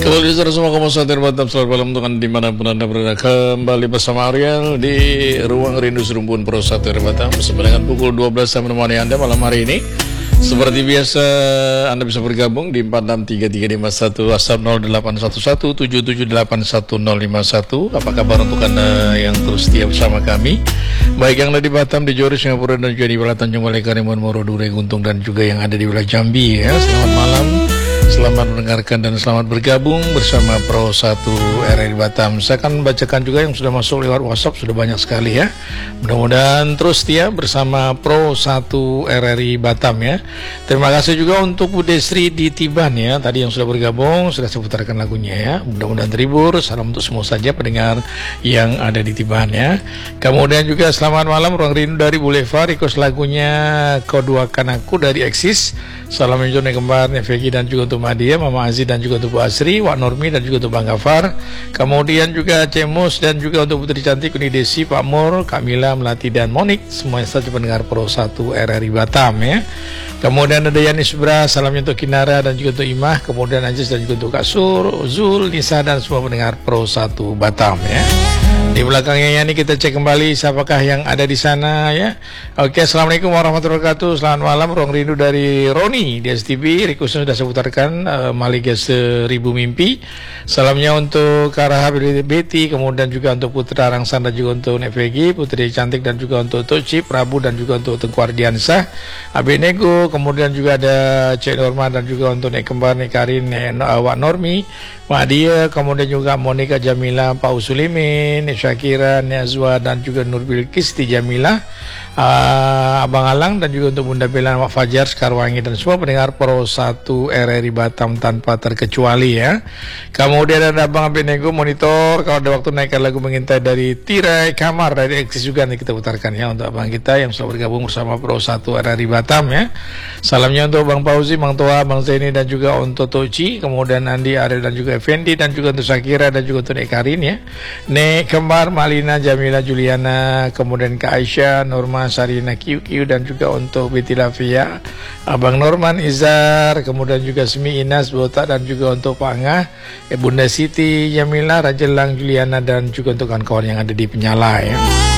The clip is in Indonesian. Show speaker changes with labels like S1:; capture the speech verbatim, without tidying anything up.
S1: Kembali semua komusatir Batam, selamat malam untuk anda dimanapun anda berada. Kembali bersama Ariel di ruang rindu serumpun Prosatir Batam sampai dengan pukul dua belas saya menemani anda malam hari ini. Seperti biasa anda bisa bergabung di empat enam tiga tiga lima satu WhatsApp nol delapan satu satu tujuh tujuh delapan satu nol lima satu. Apa kabar untuk anda yang terus setia bersama kami, baik yang ada di Batam, di Johor, Singapura, dan juga di wilayah Tanjung Balai, Karimun, Morodo, Guntung, dan juga yang ada di wilayah Jambi ya. Selamat malam, selamat mendengarkan dan selamat bergabung bersama Pro satu R R I Batam. Saya akan bacakan juga yang sudah masuk lewat WhatsApp, sudah banyak sekali ya. Mudah-mudahan terus setia bersama Pro satu R R I Batam ya. Terima kasih juga untuk Bu Desri di Tiban ya. Tadi yang sudah bergabung, sudah saya putarkan lagunya ya. Mudah-mudahan terhibur. Salam untuk semua saja pendengar yang ada di Tiban ya. Kemudian juga selamat malam Ruang Rindu dari Boulevard. Request lagunya Kau Duakan Aku dari Eksis. Salam Injo Nek Kembar, Nevegi, dan juga untuk Madia, Mama Aziz, dan juga untuk Bu Asri, Wak Normi, dan juga untuk Bang Gafar. Kemudian juga Cemus, dan juga untuk Putri Cantik, Uni Desi, Pak Mur, Kamila, Melati, dan Monik. Semuanya saja pendengar Pro satu R R I Batam ya. Kemudian ada Yanis Bra, salamnya untuk Kinara dan juga untuk Imah. Kemudian Anjis dan juga untuk Kak Sur, Zul, Nisa, dan semua pendengar Pro satu Batam ya. Di belakangnya Yani kita cek kembali siapakah yang ada di sana ya. Oke, assalamualaikum warahmatullahi wabarakatuh. Selamat malam, Ruang Rindu dari Roni di S T V. Requestnya sudah saya putarkan, uh, Maliga Seribu Mimpi. Salamnya untuk Karaha Betty, kemudian juga untuk Putra Rangsan, dan juga untuk Nevegi, Putri Cantik, dan juga untuk Toci, Prabu, dan juga untuk Tengku Ardiansah, Abenego, kemudian juga ada Cek Norma, dan juga untuk Nek Kembar, Nek Karin, Nek Wak Normi, Mak Dia, kemudian juga Monika Jamila, Pak Usulimin, Nek Syakira, Nek Azwa, dan juga Nur Bilkis di Jamila, uh, Abang Alang, dan juga untuk Bunda Bella, Mak Fajar, Sekarwangi, dan semua pendengar Pro satu R R I Batam tanpa terkecuali ya. Kemudian ada Abang Abenego Monitor, kalau ada waktu naikkan lagu Mengintai dari Tirai Kamar dari Eksis juga nih kita putarkan ya untuk abang kita yang sudah bergabung bersama Pro satu R R I Batam ya. Salamnya untuk Bang Pauzi, Bang Toa, Bang Zaini, dan juga untuk Toci, kemudian Andi, Ariel, dan juga Effendi, dan juga untuk Syakira, dan juga untuk Nek Karin ya. Nek Kembar, Malina, Jamila, Juliana, kemudian Kak Aisyah, Norma, Sarina, Q Q, dan juga untuk Betty Lafia, Abang Norman, Izar, kemudian juga Semi, Inas, Botak, dan juga untuk Pak Angah, Bunda Siti, Jamila, Rajelang, Juliana, dan juga untuk kawan-kawan yang ada di Penyala ya.